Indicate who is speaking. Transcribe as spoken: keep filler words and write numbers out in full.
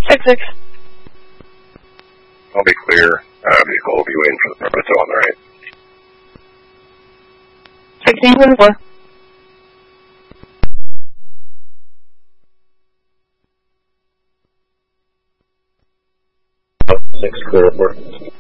Speaker 1: Six six.
Speaker 2: I'll be clear. Uh, vehicle will be waiting for the purpose on the right.
Speaker 1: Sixteen twenty four.
Speaker 2: Six clear.